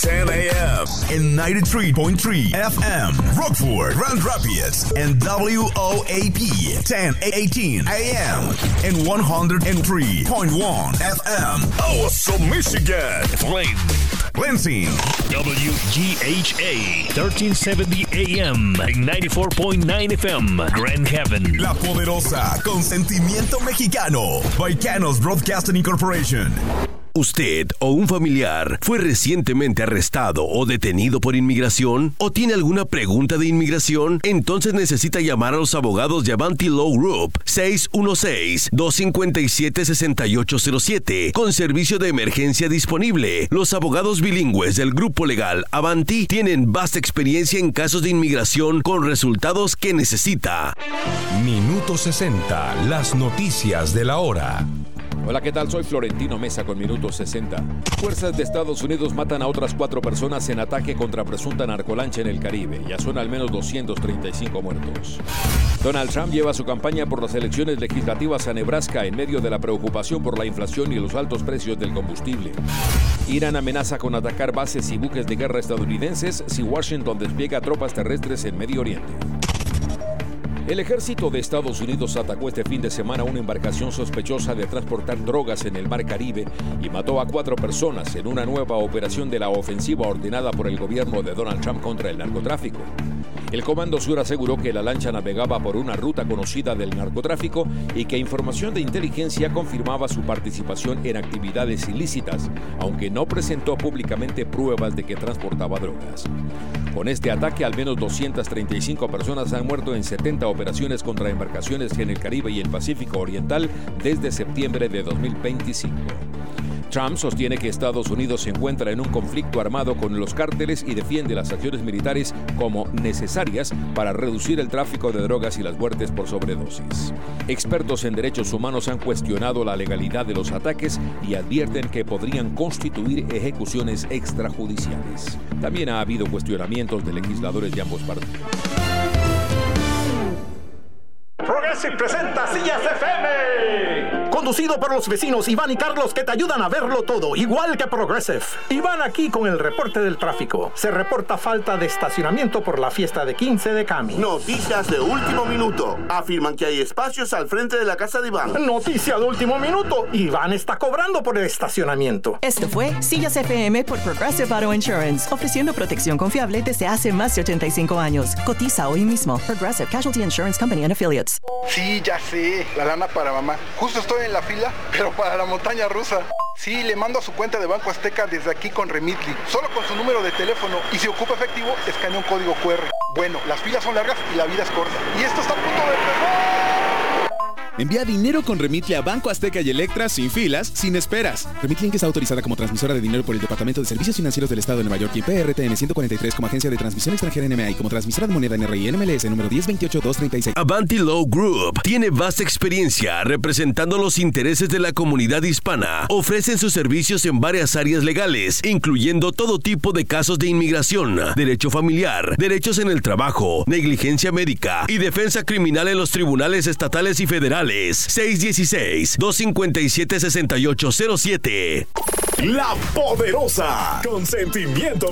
10 a.m. in 93.3 FM, Rockford, Grand Rapids, and WOAP 1018 a.m. in 103.1 FM, Awesome, Michigan, Lansing, WGHA 1370 AM and 94.9 FM, Grand Haven, La Poderosa, con sentimiento mexicano, Baicanos Broadcasting Incorporation. ¿Usted o un familiar fue recientemente arrestado o detenido por inmigración? ¿O tiene alguna pregunta de inmigración? Entonces necesita llamar a los abogados de Avanti Law Group 616-257-6807 con servicio de emergencia disponible. Los abogados bilingües del grupo legal Avanti tienen vasta experiencia en casos de inmigración con resultados que necesita. Minuto 60, las noticias de la hora. Hola, ¿qué tal? Soy Florentino Mesa con Minuto 60. Fuerzas de Estados Unidos matan a otras 4 personas en ataque contra presunta narcolancha en el Caribe. Ya son al menos 235 muertos. Donald Trump lleva su campaña por las elecciones legislativas a Nebraska en medio de la preocupación por la inflación y los altos precios del combustible. Irán amenaza con atacar bases y buques de guerra estadounidenses si Washington despliega tropas terrestres en Medio Oriente. El ejército de Estados Unidos atacó este fin de semana una embarcación sospechosa de transportar drogas en el Mar Caribe y mató a 4 personas en una nueva operación de la ofensiva ordenada por el gobierno de Donald Trump contra el narcotráfico. El Comando Sur aseguró que la lancha navegaba por una ruta conocida del narcotráfico y que información de inteligencia confirmaba su participación en actividades ilícitas, aunque no presentó públicamente pruebas de que transportaba drogas. Con este ataque, al menos 235 personas han muerto en 70 operaciones contra embarcaciones en el Caribe y el Pacífico Oriental desde septiembre de 2025. Trump sostiene que Estados Unidos se encuentra en un conflicto armado con los cárteles y defiende las acciones militares como necesarias para reducir el tráfico de drogas y las muertes por sobredosis. Expertos en derechos humanos han cuestionado la legalidad de los ataques y advierten que podrían constituir ejecuciones extrajudiciales. También ha habido cuestionamientos de legisladores de ambos partidos. Progressive presenta Sillas FM. Conducido por los vecinos Iván y Carlos, que te ayudan a verlo todo, igual que Progressive. Iván aquí con el reporte del tráfico. Se reporta falta de estacionamiento por la fiesta de 15 de Cami. Noticias de último minuto. Afirman que hay espacios al frente de la casa de Iván. Noticia de último minuto. Iván está cobrando por el estacionamiento. Esto fue Sillas FM por Progressive Auto Insurance, ofreciendo protección confiable desde hace más de 85 años. Cotiza hoy mismo. Progressive Casualty Insurance Company and Affiliates. Sí, ya sé, la lana para mamá. Justo estoy en la fila, pero para la montaña rusa. Sí, le mando a su cuenta de Banco Azteca desde aquí con Remitly, solo con su número de teléfono, y si ocupa efectivo, escanea un código QR. Bueno, las filas son largas y la vida es corta. Y esto está a punto de empezar. Envía dinero con Remitly a Banco Azteca y Electra sin filas, sin esperas. Remitly Inc. está autorizada como transmisora de dinero por el Departamento de Servicios Financieros del Estado de Nueva York y PRTN 143 como agencia de transmisión extranjera NMA y como transmisora de moneda NRI NMLS número 1028-236. Avanti Law Group tiene vasta experiencia representando los intereses de la comunidad hispana. Ofrecen sus servicios en varias áreas legales, incluyendo todo tipo de casos de inmigración, derecho familiar, derechos en el trabajo, negligencia médica y defensa criminal en los tribunales estatales y federales. 616-257-6807. La Poderosa, con sentimiento